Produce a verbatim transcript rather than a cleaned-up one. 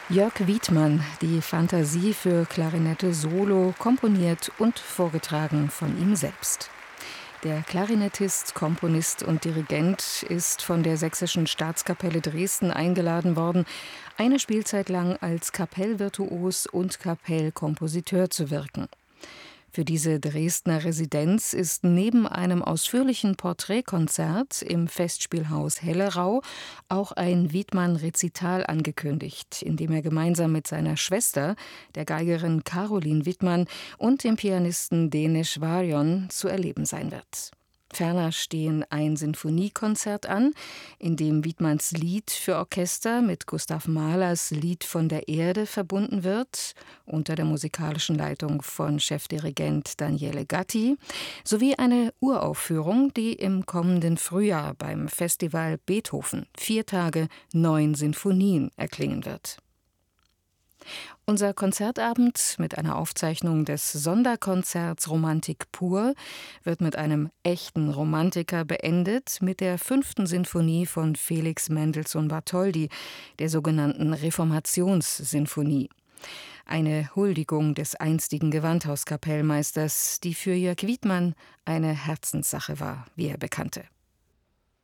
Jörg Wiedmann, die Fantasie für Klarinette solo, komponiert und vorgetragen von ihm selbst. Der Klarinettist, Komponist und Dirigent ist von der Sächsischen Staatskapelle Dresden eingeladen worden, eine Spielzeit lang als Kapellvirtuos und Kapellkompositeur zu wirken. Für diese Dresdner Residenz ist neben einem ausführlichen Porträtkonzert im Festspielhaus Hellerau auch ein Wiedmann-Rezital angekündigt, in dem er gemeinsam mit seiner Schwester, der Geigerin Caroline Wiedmann, und dem Pianisten Denis Varion zu erleben sein wird. Ferner stehen ein Sinfoniekonzert an, in dem Wiedmanns Lied für Orchester mit Gustav Mahlers Lied von der Erde verbunden wird, unter der musikalischen Leitung von Chefdirigent Daniele Gatti, sowie eine Uraufführung, die im kommenden Frühjahr beim Festival Beethoven vier Tage neun Sinfonien erklingen wird. Unser Konzertabend mit einer Aufzeichnung des Sonderkonzerts Romantik pur wird mit einem echten Romantiker beendet, mit der fünften Sinfonie von Felix Mendelssohn Bartholdy, der sogenannten Reformationssinfonie. Eine Huldigung des einstigen Gewandhauskapellmeisters, die für Jörg Wiedmann eine Herzenssache war, wie er bekannte.